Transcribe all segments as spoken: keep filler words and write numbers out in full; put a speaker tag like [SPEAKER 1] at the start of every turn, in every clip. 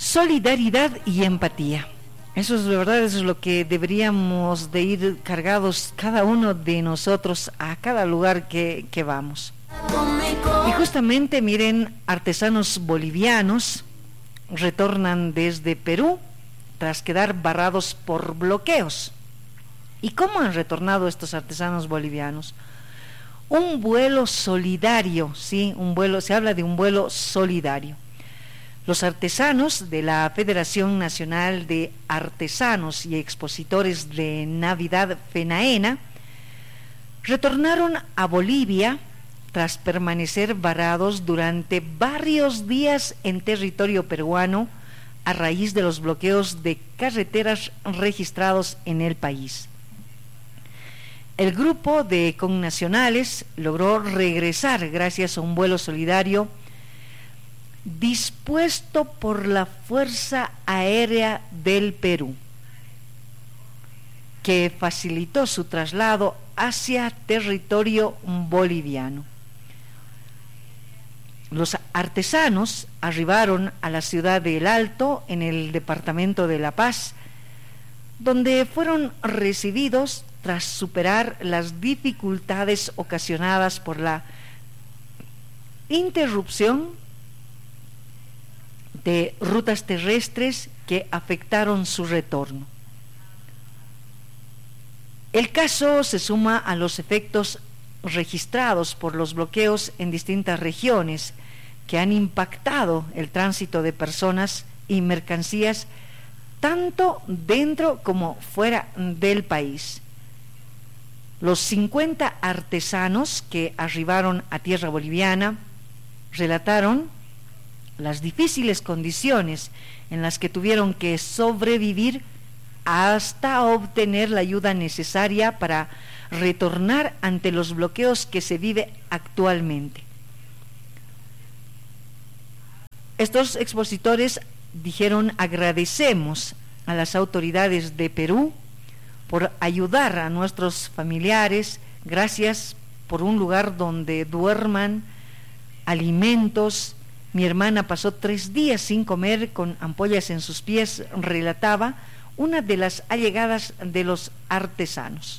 [SPEAKER 1] Solidaridad y empatía. Eso es de verdad, eso es lo que deberíamos de ir cargados cada uno de nosotros a cada lugar que, que vamos. Y justamente, miren, artesanos bolivianos retornan desde Perú tras quedar barrados por bloqueos. ¿Y cómo han retornado estos artesanos bolivianos? Un vuelo solidario, ¿sí? Un vuelo, se habla de un vuelo solidario. Los artesanos de la Federación Nacional de Artesanos y Expositores de Navidad, FENAENA, retornaron a Bolivia tras permanecer varados durante varios días en territorio peruano a raíz de los bloqueos de carreteras registrados en el país. El grupo de connacionales logró regresar gracias a un vuelo solidario dispuesto por la Fuerza Aérea del Perú, que facilitó su traslado hacia territorio boliviano. Los artesanos arribaron a la ciudad de El Alto, en el departamento de La Paz, donde fueron recibidos tras superar las dificultades ocasionadas por la interrupción de rutas terrestres que afectaron su retorno. El caso se suma a los efectos registrados por los bloqueos en distintas regiones que han impactado el tránsito de personas y mercancías tanto dentro como fuera del país. Los cincuenta artesanos que arribaron a tierra boliviana relataron las difíciles condiciones en las que tuvieron que sobrevivir hasta obtener la ayuda necesaria para retornar ante los bloqueos que se vive actualmente. Estos expositores dijeron: agradecemos a las autoridades de Perú por ayudar a nuestros familiares, gracias por un lugar donde duerman, alimentos. Mi hermana pasó tres días sin comer con ampollas en sus pies, relataba una de las allegadas de los artesanos.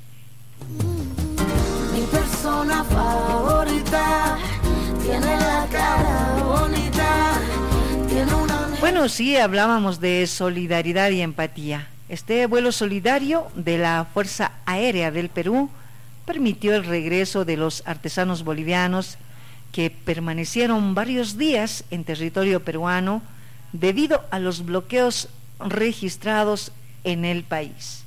[SPEAKER 2] Mi persona favorita tiene la cara bonita, tiene una...
[SPEAKER 1] Bueno, sí, hablábamos de solidaridad y empatía. Este vuelo solidario de la Fuerza Aérea del Perú permitió el regreso de los artesanos bolivianos que permanecieron varios días en territorio peruano debido a los bloqueos registrados en el país.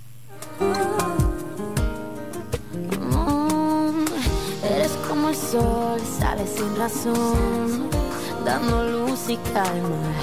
[SPEAKER 2] Mm, eres como el sol, sale sin razón, dando luz y calma